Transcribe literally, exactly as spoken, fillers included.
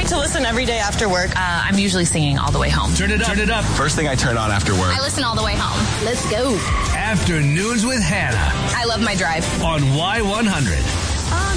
to listen every day after work. Uh, I'm usually singing all the way home. Turn it up. Turn it up. First thing I turn on after work. I listen all the way home. Let's go. Afternoons with Hannah. I love my drive. On Y one hundred.